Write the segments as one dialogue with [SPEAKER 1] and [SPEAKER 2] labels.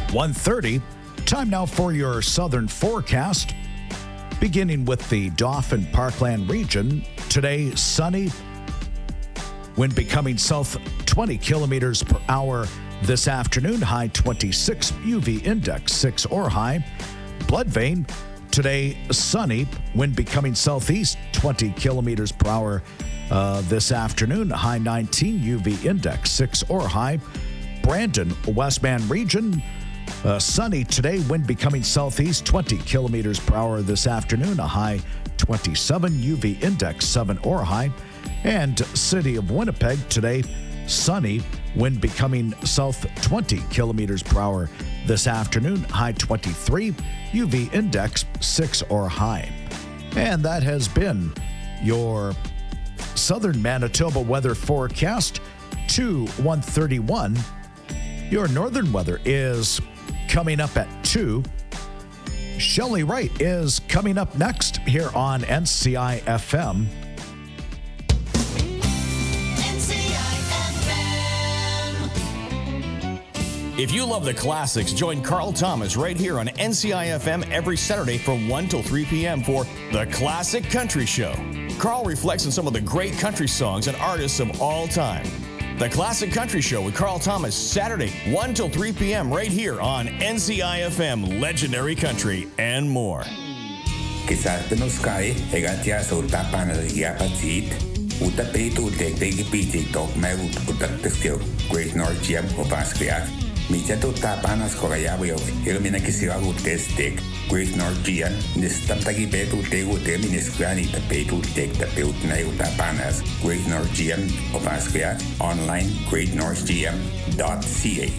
[SPEAKER 1] 1:30. Time now for your southern forecast. Beginning with the Dauphin Parkland region. Today, sunny. Wind becoming south 20 kilometers per hour this afternoon. High 26. UV index 6 or high. Bloodvein. Today, sunny. Wind becoming southeast 20 kilometers per hour this afternoon. High 19. UV index 6 or high. Brandon, Westman region. Sunny today, wind becoming southeast 20 kilometers per hour this afternoon, a high 27, UV index 7 or high. And City of Winnipeg today, sunny, wind becoming south 20 kilometers per hour this afternoon, high 23, UV index 6 or high. And that has been your southern Manitoba weather forecast to 1:31. Your northern weather is coming up at 2. Shelley Wright is coming up next here on NCI FM.
[SPEAKER 2] If you love the classics, join Carl Thomas right here on NCI FM every Saturday from 1 till 3 p.m. for The Classic Country Show. Carl reflects on some of the great country songs and artists of all time. The Classic Country Show with Carl Thomas, Saturday, 1 till 3 p.m. right here on NCI FM, Legendary Country, and more.
[SPEAKER 3] Kisartanuskay, Egatia Sultapana Yapatsit, Utapitu, Tegi Tok Meru, Utaktil, Great North Gem, Opaskiak, Michato Tapanas Korayabio, Ilmina Kisiagu Testek, Great North Gem, Nistantaki Petu Tegu Terminis Granny, the Petu Tek, the Piltneu Tapanas, Great North Gem, Opaskiak, online, greatnorthgm.ca.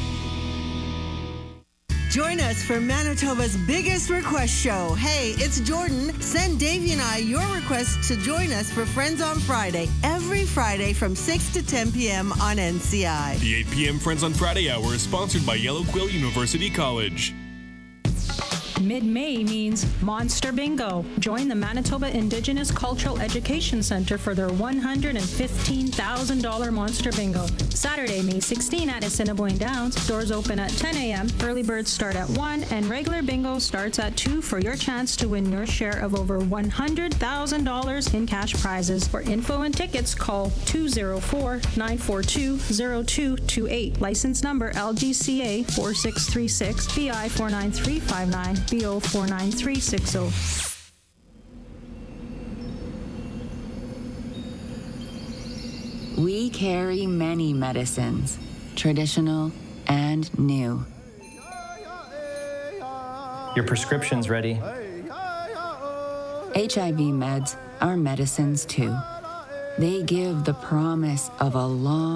[SPEAKER 4] Join us for Manitoba's biggest request show. Hey, it's Jordan. Send Davey and I your request to join us for Friends on Friday, every Friday from 6 to 10 p.m. on NCI.
[SPEAKER 5] The 8 p.m. Friends on Friday hour is sponsored by Yellow Quill University College.
[SPEAKER 6] Mid-May means Monster Bingo. Join the Manitoba Indigenous Cultural Education Center for their $115,000 Monster Bingo. Saturday, May 16 at Assiniboine Downs. Doors open at 10 a.m., early birds start at 1, and regular bingo starts at 2 for your chance to win your share of over $100,000 in cash prizes. For info and tickets, call 204-942-0228. License number LGCA 4636, BI 49359. BO 49360.
[SPEAKER 7] We carry many medicines, traditional and new.
[SPEAKER 8] Your prescription's ready.
[SPEAKER 7] HIV meds are medicines too. They give the promise of a long